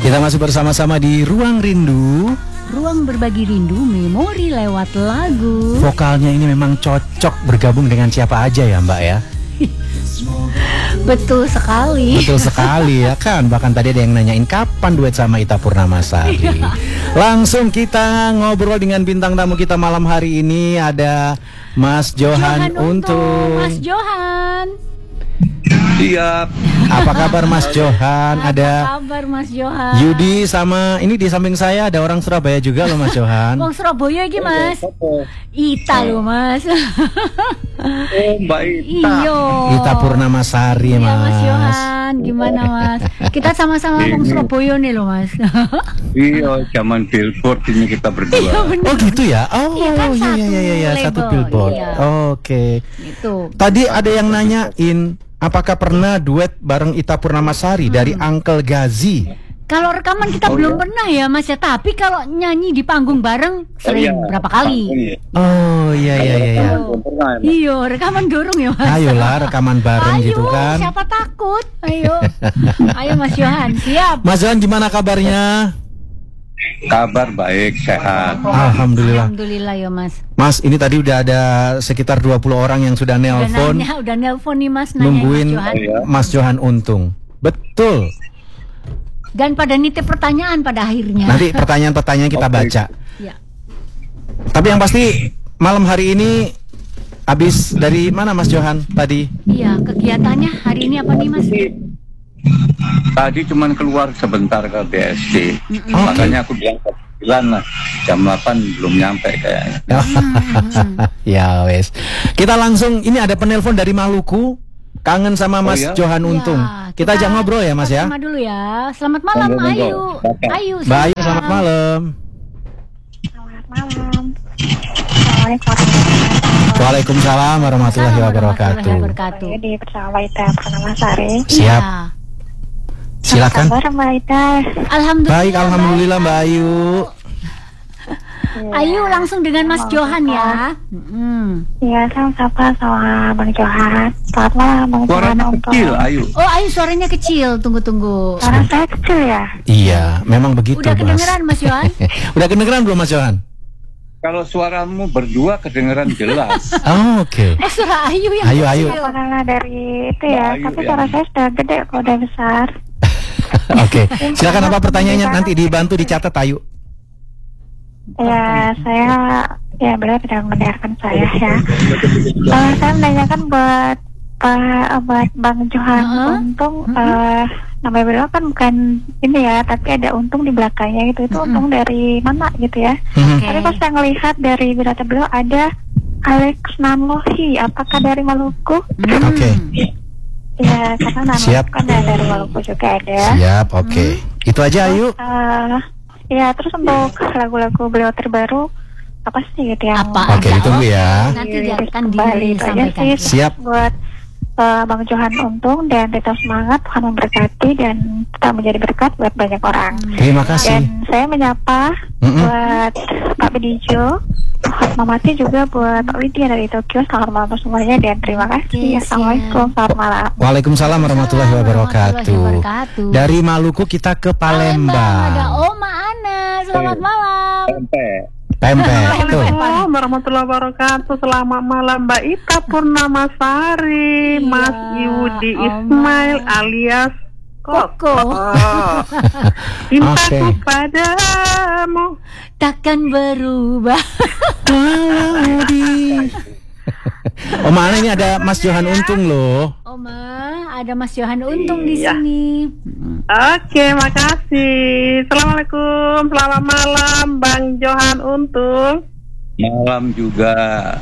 Kita masih bersama-sama di Ruang Rindu. Ruang berbagi rindu, memori lewat lagu. Vokalnya ini memang cocok bergabung dengan siapa aja ya Mbak ya. Betul sekali. Betul sekali ya kan. Bahkan tadi ada yang nanyain kapan duet sama Ita Purnamasari. Langsung kita ngobrol dengan bintang tamu kita malam hari ini. Ada Mas Johan Untung. Mas Johan. Siap. Apa kabar Mas Johan? Apa kabar Mas Johan? Yudi sama ini di samping saya ada orang Surabaya juga loh Mas Johan. Wong Surabaya iki Mas. Ita loh Mas. Mbak Ita. Iyo. Ita Purnamasari Iya, Mas. Mas Johan, gimana Mas? Kita sama-sama Wong Surabaya nih loh Mas. Iya, zaman billboard ini kita berdua. Iya benar. Oh gitu ya? Oh Iya kan, iya, satu satu label, billboard. iya. Oke. Itu. Tadi ada yang nanyain apakah pernah duet bareng Ita Purnamasari dari Uncle Gazi? Kalau rekaman kita belum pernah ya Mas ya, tapi kalau nyanyi di panggung bareng sering berapa kali. Oh iya. Iya, rekaman dorong ya Mas. Ayolah rekaman bareng Ayo, gitu kan. siapa takut? Ayo. Ayo Mas Johan, siap. Mas Johan gimana kabarnya? Kabar baik, sehat. Alhamdulillah. Alhamdulillah ya Mas. Mas, ini tadi udah ada sekitar 20 orang yang sudah nelpon Udah nelpon nih Mas, nanya nungguin Mas Johan. Mas Johan Untung. Betul. Dan pada nitip pertanyaan pada akhirnya. Nanti pertanyaan-pertanyaan kita baca. Ya. Tapi yang pasti malam hari ini habis dari mana Mas Johan tadi? Iya, kegiatannya hari ini apa nih Mas? Tadi cuman keluar sebentar ke BSD. Makanya aku bilang ke 9 lah. Jam 8 belum nyampe kayaknya. Ya wes. Kita langsung, ini ada penelpon dari Maluku. Kangen sama Mas iya? Johan Untung. Ya, Kita ajak ngobrol ya Mas ya. Sama dulu ya. Selamat malam Monggo, Ayu. monggo. Ayu. Mbak Ayu selamat malam. Selamat malam. Assalamualaikum. Waalaikumsalam warahmatullahi wabarakatuh. Saya di bersama Ita Purnamasari. Siap. Iya. Silakan. Apa kabar Mbak Ita? Alhamdulillah. Baik, alhamdulillah Mbak Ayu. Ayu langsung dengan Mas Johan ya. Iya, sama Bang Johan. Selamat malam Bang Johan. Suaranya kecil, Ayu. Oh Ayu suaranya kecil. Tunggu. Suara saya kecil ya? Iya, memang begitu Udah Mas. kedengeran Mas Johan? Udah kedengeran belum Mas Johan? Kalau suaramu berdua kedengeran jelas. Oh, oke. Oh suara Ayu yang Ayu. kecil. Karena dari itu ya, Ayu, tapi ya. suara saya sudah gede kok, udah besar. Oke. Silakan apa pertanyaannya, nanti dibantu dicatat Ayu. Ya, saya ya benar tidak mendengarkan saya ya. Saya menanyakan buat Bang Johan Untung. Namanya beliau kan bukan ini ya, tapi ada Untung di belakangnya gitu. Itu Untung dari mana gitu ya? Tapi pas saya ngelihat dari berita beliau ada Alex Nanlohi. Apakah dari Maluku? Oke. Ya, karena Siap. Nanlohi kan dari Maluku juga ada. Siap, oke. Itu aja Ayu. Ya, terus untuk lagu-lagu beliau terbaru apa sih gitu yang Apa? Oke, ditunggu ya. Nanti akan kembali itu aja disampaikan. sih. Siap. Buat Bang Johan Untung dan tetap semangat, Tuhan memberkati dan tetap menjadi berkat buat banyak orang. Terima kasih. Dan saya menyapa buat Pak Bedijo, Mamati juga buat Pak Widya dari Tokyo. Selamat malam semuanya dan terima kasih. Oke, Assalamualaikum, selamat malam. Waalaikumsalam warahmatullahi wabarakatuh. wabarakatuh. Dari Maluku kita ke Ada Palembang. Oma Ana. Selamat malam. Pempek. Tuh. Assalamualaikum warahmatullahi wabarakatuh. Selamat malam Mbak Ita Purnamasari, Iya, Mas Yudi Om. Ismail alias Koko. Cintaku Oke. padamu. Takkan berubah. Oma Ana, ini ada Mas Johan Untung loh. Oma, ada Mas Johan Untung di Iya. sini. Oke, makasih. Assalamualaikum, selamat malam Bang Johan Untung. Malam juga.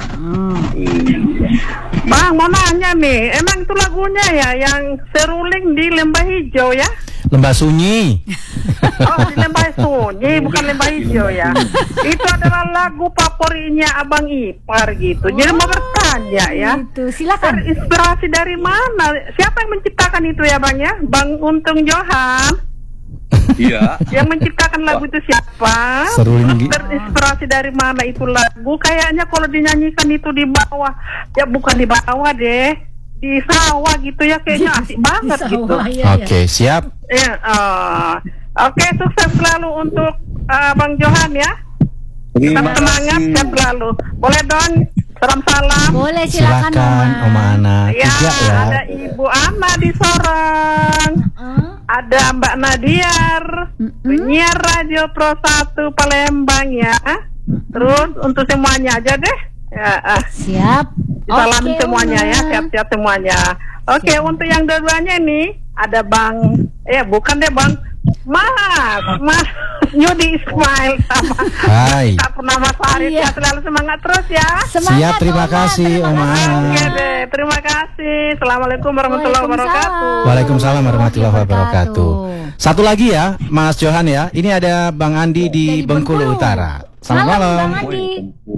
Bang, mau nanya nih, emang itu lagunya ya yang seruling di Lembah Hijau ya? Lembah Sunyi. Oh, di Lembah Sunyi, bukan Lembah Hijau ya. Itu adalah lagu favoritnya Abang Ipar gitu. Jadi mau bertanya ya, Itu, silakan. terinspirasi dari mana? Siapa yang menciptakan itu ya Bang ya? Bang Untung Johan. Iya. Yang menciptakan lagu itu siapa? Seruling. Terinspirasi dari mana itu lagu? Kayaknya kalau dinyanyikan itu di bawah, ya bukan di bawah deh, di sawah gitu ya, kayaknya asik banget gitu. Iya, Oke, siap. Ya, Oke, sukses selalu untuk Bang Johan ya. Tetap Terima semangat, kasih. sehat selalu. Boleh Don, salam-salam. Boleh, silakan Silakan Oma Ana. Ya, 3 ya. ada Ibu Ana di Sorong. Ada Mbak Nadiar, penyiar Radio Pro 1 Palembang ya. Terus untuk semuanya aja deh. Ya, Siap. salam Oke, semuanya Uma. ya, sehat-sehat semuanya. Oke, untuk yang dua-duanya nih ada Bang, bukan deh Bang, Mas Yudi Ismail sama Hai. tak pernah Mas Farid Iya. ya, selalu semangat terus ya. Semangat, Siap, terima Oma. kasih, Terima Oma. kasih. Oke deh, terima kasih. Assalamualaikum warahmatullahi wabarakatuh. Waalaikumsalam warahmatullahi wabarakatuh. Satu lagi ya, Mas Johan ya. Ini ada Bang Andi di Dari Bengkulu Bengkulu. Utara. Selamat Malam, malam. Bang Andi.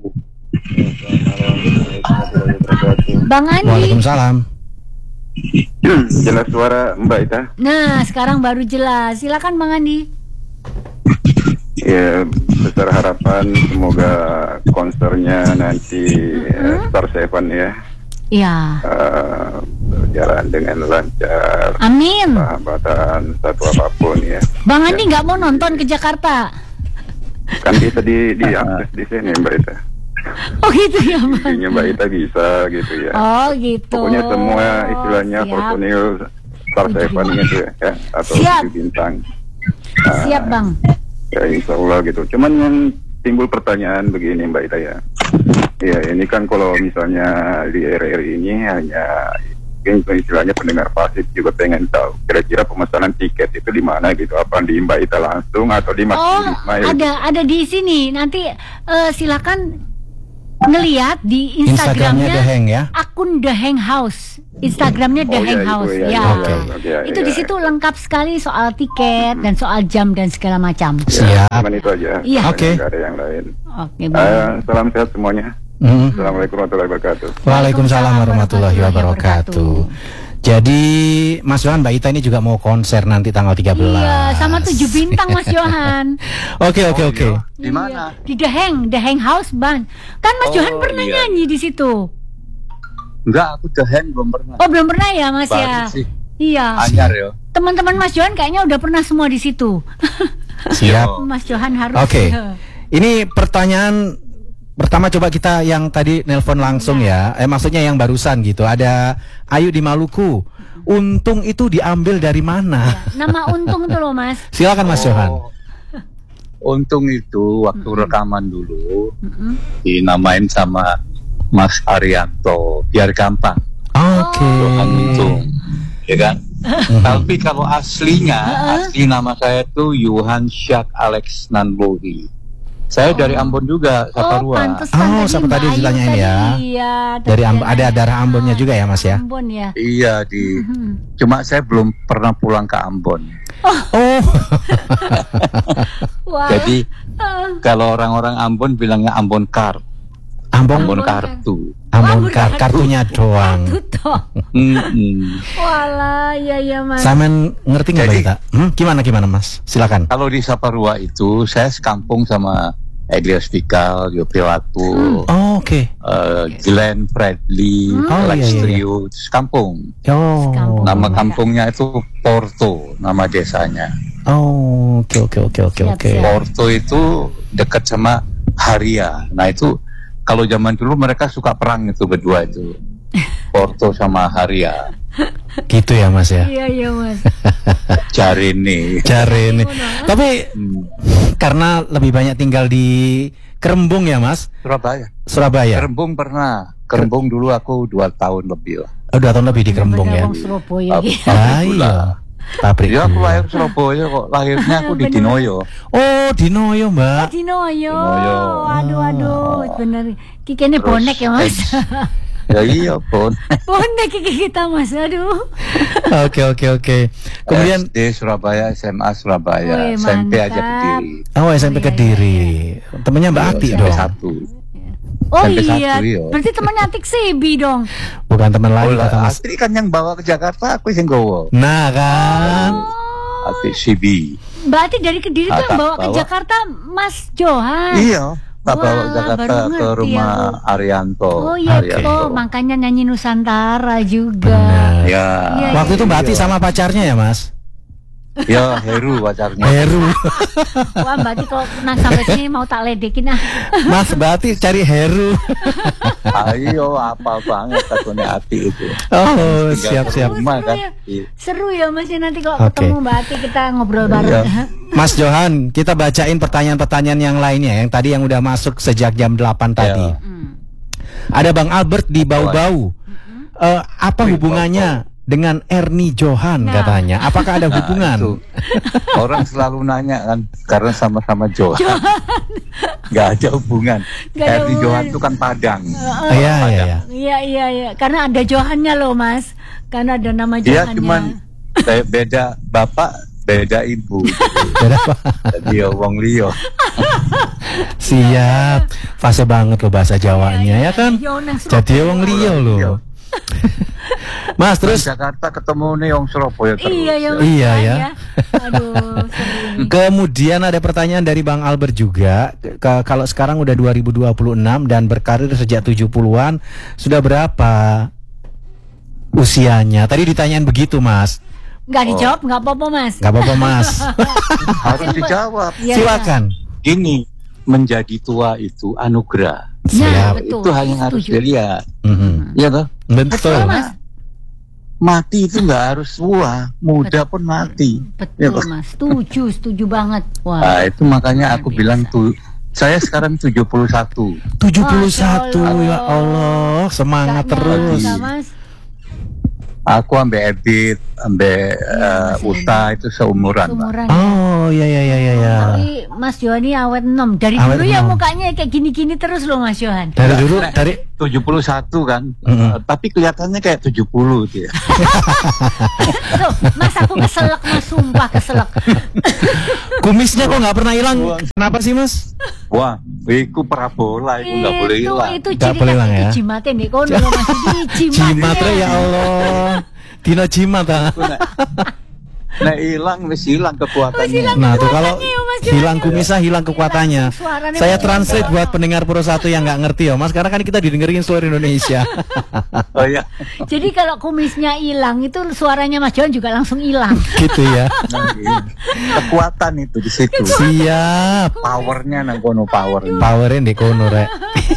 Bang Andi. Waalaikumsalam. Jelas suara Mbak Ita. Nah, sekarang baru jelas. Silakan Bang Andi. Ya, besar harapan semoga konsernya nanti Star Seven ya Iya. berjalan dengan lancar, Amin. hambatan satu apapun ya. Bang Andi nggak mau nonton ke Jakarta? Kan kita di akses di sini Mbak Ita. Oh gitu ya Bang. Intinya Mbak Ita bisa gitu ya. Oh gitu. Pokoknya semua istilahnya Siap. personil Star Seven gitu ya, atau Siap. 7 bintang. Siap Bang. Ya insya Allah gitu. Cuman yang timbul pertanyaan begini Mbak Ita ya. Ya ini kan kalau misalnya di RRI ini hanya istilahnya pendengar pasif juga pengen tahu kira-kira pemesanan tiket itu di mana gitu. Apa di Mbak Ita langsung atau di Mas Oh, Ismail? ada di sini. Nanti silakan ngelihat di Instagramnya The Hang ya. akun The Hang House. Instagramnya The Oh, Hang ya, itu House. ya, Ya. Oke. Itu di situ lengkap sekali soal tiket dan soal jam dan segala macam. Siap. Cuman itu aja. Iya. Oke. Nggak ada yang lain. Oke, Bang. Salam sehat semuanya. Assalamualaikum warahmatullahi wabarakatuh. Waalaikumsalam warahmatullahi wabarakatuh. Jadi Mas Johan, Mbak Ita ini juga mau konser nanti tanggal 13. Iya, sama 7 bintang Mas Johan. Oke. Di mana? Di The Hang House, Bang. Kan Mas Oh, Johan pernah iya. nyanyi di situ. Enggak, aku The Hang belum pernah. Oh, belum pernah ya, Mas Baru ya? sih. Iya. Anyar ya. Teman-teman Mas Johan kayaknya udah pernah semua di situ. Siap. Mas Johan harus. Oke. Ini pertanyaan pertama, coba kita yang tadi nelpon langsung ya. Maksudnya yang barusan gitu. Ada Ayu di Maluku. Untung itu diambil dari mana? Nama Untung tuh loh, Mas. Silakan Mas Johan. Untung itu waktu rekaman dulu dinamain sama Mas Arianto biar gampang. Oke. Johan Untung, ya kan? Tapi kalau asli nama saya itu Johan Syak Alex Nanbohi. Saya dari Ambon juga, Saparua. Pantesan siapa tadi Mbak Ayu ditanyain tadi. ya? Iya. Dari ada darah Ambonnya juga ya, Mas ya? Ambon ya. Iya cuma saya belum pernah pulang ke Ambon. Oh. Wah. Jadi kalau orang-orang Ambon bilangnya Ambon Kar, Ambon kartu. Ambon kartunya doang. Kartu toh. Walah, iya Mas. Samen ngerti nggak Mbak Jadi- Ita? Gimana Mas? Silakan. Kalau di Saparua itu saya sekampung sama Elias Fikal, Yopi Watu, Oh, oke. Glenn Bradley, Alex iya. Trio, sekampung. Oh. Sekampung. Nama kampungnya itu Porto, nama desanya. Oh, oke. Siap. Porto itu dekat sama Haria. Nah itu kalau zaman dulu mereka suka perang itu berdua itu. Porto sama Haria. Gitu ya Mas ya. Iya Mas. Jarene. Cari ini. Tapi karena lebih banyak tinggal di Kerembung ya Mas, Surabaya. Kerembung pernah. Kerembung dulu aku 2 tahun lebih lah. Oh, 2 tahun lebih di Kerembung ya. Bang Surabaya gitu. Iya. Pabrik. Ya aku gula. lahir Surabaya kok. Lahirnya aku di Bener. Dinoyo. Oh, Dinoyo Mbak. Dinoyo. Dinoyo. Aduh, bener. Kiki ini Terus, bonek ya Mas. Ya iya pun. Bonek Kiki kita Mas. Aduh. Oke. Kemudian SD Surabaya, SMA Surabaya, Wih, SMP aja mantap. Kediri. oh SMP Kediri. Temennya Mbak Ati SMP dong. 1. Oh Sampai iya. satu, iya. Berarti temannya Atik Sebi dong. Bukan teman Oh lain kata lah, Mas. Astri kan yang bawa ke Jakarta, aku yang gowo. Nah kan. Astri Sibi. Mbak Atik dari Kediri tuh yang bawa ke Bawa. Jakarta Mas Johan. Iya, tak bawa Wah, ke Jakarta baru ke ngerti rumah aku. Arianto. Oh iya Arianto. toh, makanya nyanyi Nusantara juga. Benar. Ya. Iya, Waktu itu Mbak Ati iya. sama pacarnya ya Mas? Ya, Heru pacarnya. Heru. Wah, berarti kalau nang sampai sini mau tak ledekin ah. Mas berarti cari Heru. Ayo, apa banget takutnya Ati itu. Oh, Tinggal siap. rumah kan. Seru ya Mas ya, nanti kalau Oke. ketemu Mbak Ati kita ngobrol bareng. Iya. Mas Johan, kita bacain pertanyaan-pertanyaan yang lainnya yang tadi yang udah masuk sejak jam 8 tadi. Ya. Ada Bang Albert di Bau-Bau. Apa hubungannya dengan Ernie Johan katanya? Apakah ada hubungan? Itu. Orang selalu nanya kan, karena sama-sama Johan. Gak ada hubungan. Nggak ada Ernie hubungan. Johan itu kan Padang. Iya. Iya. Karena ada Johannya loh Mas. Karena ada nama Dia Johannya. cuman beda bapak, beda ibu. Beda apa? Jadi ya wong liya. Siap. Fase banget loh bahasa Jawanya ya kan? Yo, nang Jadi wong liya loh. Mas terus Jakarta ketemu nih wong Surabaya terus. Iya ya. Mas. Iya, ya. Aduh, seru ini. kemudian ada pertanyaan dari Bang Albert juga. Kalau sekarang udah 2026 dan berkarir sejak 70-an, sudah berapa usianya? Tadi ditanyain begitu, Mas. Nggak dijawab, nggak apa-apa Mas. Gak apa-apa, Mas. Harus dijawab. Iya, Silakan. Gini, menjadi tua itu anugerah. Nah, Siap. betul. Itu hanya harus Setuju. dilihat. Mhm. Iya toh? Betul. Betul Mas. Mati itu nggak harus tua, muda pun mati. Ya, Betul toh? Mas. Setuju banget. Wah. Nah, itu makanya aku Luar bilang biasa. tuh, saya sekarang 71. 71 Masya ya Allah, semangat Nggak terus. nyangka, Mas. Aku ambil Edit, ambil masih Uta itu seumuran. Pak. Seumuran. Oh, ya. Tapi Mas Johan ini awet 6. Dari Awet dulu ya 6. mukanya kayak gini-gini terus loh Mas Johan. Dari dulu Nah, dari 71 kan, Mm-mm. tapi kelihatannya kayak 70 gitu ya. Loh, Mas aku keselak Mas, sumpah keselak. kumisnya kok nggak pernah hilang. Kenapa sih, Mas? Wah, itu parabola itu nggak boleh hilang. Itu Nggak ciri boleh hilang khas ya. jimatnya nih. Kau dulu Mas ini Jimat ya Allah. Dino jimat ah. Nah hilang, wis hilang kekuatannya. Nah tuh kalau Kekuatannya ya, Mas Johan. hilang kumisnya hilang kekuatannya. Suaranya Saya kayak translate buat pendengar Pro 1 yang nggak ngerti ya, Mas. Karena kan kita didengerin seluruh Indonesia. Oh ya, Jadi kalau kumisnya hilang itu suaranya Mas Johan juga langsung hilang. Gitu ya. nah, iya. Kekuatan itu di situ. Siap. Powernya nang kono powernya. Powerin di kono rek.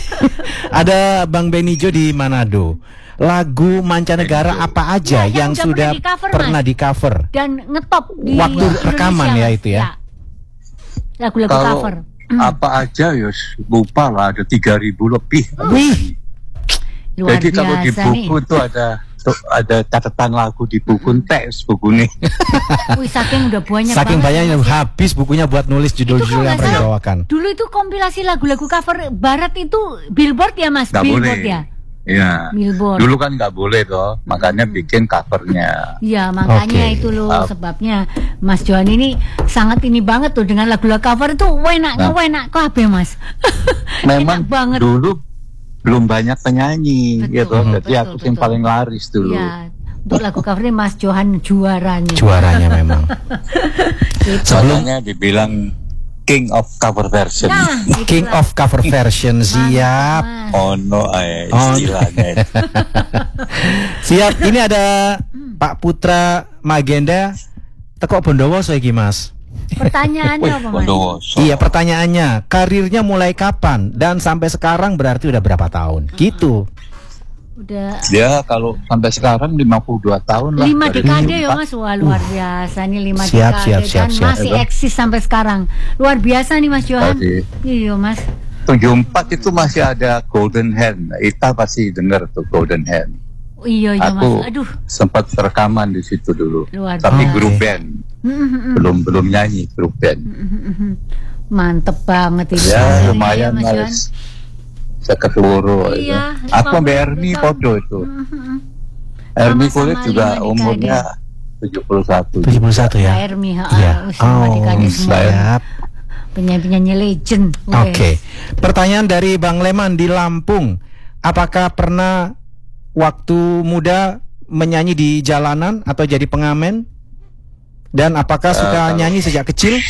Ada Bang Benijo di Manado. Lagu mancanegara Benijo. apa aja Ya, yang yang udah sudah pernah di cover, Mas. di cover? Dan ngetop di Waktu Indonesia, rekaman ya Mas. itu ya? Lagu-lagu Kalau cover. apa aja ya lupa lah, ada 3.000 lebih. Wih, Luar Jadi kalau di biasa nih. buku tuh ada catatan lagu di buku teks buku nih. Wih, saking udah banyak saking banget. banyaknya habis bukunya buat nulis Itu kalau judul-judul yang nggak pernah salah, dibawakan. Dulu itu kompilasi lagu-lagu cover barat itu Billboard ya Mas? Nggak Billboard boleh. ya? Iya. Billboard. Dulu kan nggak boleh toh, makanya bikin covernya. Iya makanya Oke. itu loh Ah. sebabnya Mas Johan ini sangat ini banget tuh dengan lagu-lagu cover itu enak Nah. enak kabeh Mas. Memang Enak banget. dulu belum banyak penyanyi Betul, gitu. Jadi betul, aku yang betul. paling laris dulu. Iya. Untuk lagu cover ini Mas Johan juaranya. Juaranya memang. Gitu. Makanya dibilang King of Cover Version. Nah, King itulah. of cover version. Siap. Mas. Oh no, Oh. istilahnya. Siap. Ini ada Pak Putra Magenda teko Bondowo iki Mas. Pertanyaannya apa Mas? Bondowoso. Iya, pertanyaannya, karirnya mulai kapan dan sampai sekarang berarti udah berapa tahun? Gitu. Udah Dia kalau sampai sekarang 52 tahun lah. 5 dari dekade ya 74. Mas. Wah luar biasa nih 5 Siap, dekade siap, dan siap. masih eksis sampai sekarang. Luar biasa nih Mas Johan. Tadi. Iya Mas. 74 itu masih ada Golden Hand. Ita pasti dengar tuh Golden Hand. Oh, iya iya Aku Mas. Aduh. sempat rekaman di situ dulu. Luar Tapi biasa. grup band, belum nyanyi grup band. Mantep banget ini. Ya Iya, lumayan Mas lah. Johan. Saya keseluruh. Iya, Aku sampai 50 Ernie tahun. foto itu. Ernie Sama-sama kulit juga 5 dekade. umurnya 71. 71 ya. Pak Ermi, Iya. semua dekade semua. siap. Penyanyi-penyanyi legend. Oke. Pertanyaan dari Bang Leman di Lampung. Apakah pernah waktu muda menyanyi di jalanan atau jadi pengamen? Dan apakah suka kalau- nyanyi sejak kecil?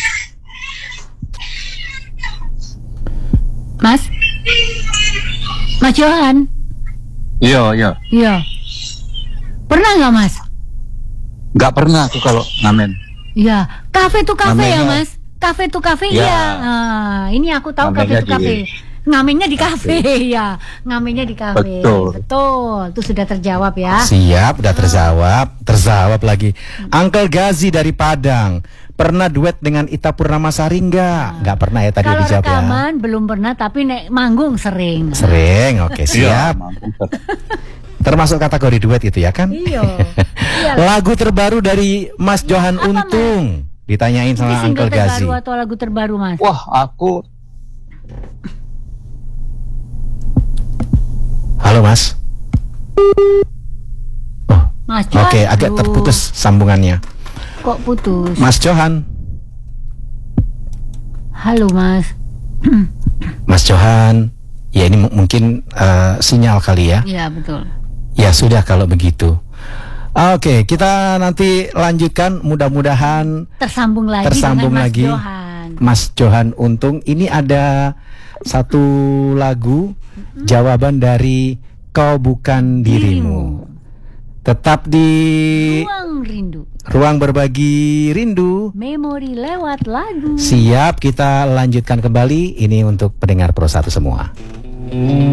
Mas? Mas Johan? Iya, iya. Iya. Pernah nggak Mas? Nggak pernah aku kalau ngamen. Ya, kafe tuh kafe ya, Namanya- Mas. Kafe tuh kafe Ya. ya. Ini aku tahu kafe Namanya tuh kafe. Ngamennya di kafe ya. Ngamennya di kafe. Betul. Betul. Itu sudah terjawab ya. Siap, udah terjawab lagi. Uncle Gazi dari Padang. Pernah duet dengan Ita Purnamasari enggak? Enggak pernah ya tadi Kalau dijawab ya. rekaman belum pernah, tapi nek manggung sering. Sering, oke Iya, siap. mampu. Termasuk kategori duet itu ya kan? Iya. Iya. Lagu terbaru dari Mas Johan apa, Mas? Untung. Ditanyain Ini sama single Uncle Gazi. terbaru atau lagu terbaru, Mas? Wah, aku Halo Mas. Oh, Mas Johan. oke, agak aduh, terputus sambungannya. Kok putus? Mas Johan. Halo, Mas. Mas Johan. Ya ini mungkin sinyal kali ya. Iya, betul. Ya sudah kalau begitu. Oke, kita nanti lanjutkan. Mudah-mudahan Tersambung lagi Tersambung dengan Mas lagi. Johan. Mas Johan Untung. Ini ada satu lagu jawaban dari Kau Bukan Dirimu. Tetap di Ruang rindu. Ruang Berbagi Rindu. Memori lewat lagu. Siap, kita lanjutkan kembali. Ini untuk pendengar Pro 1 semua.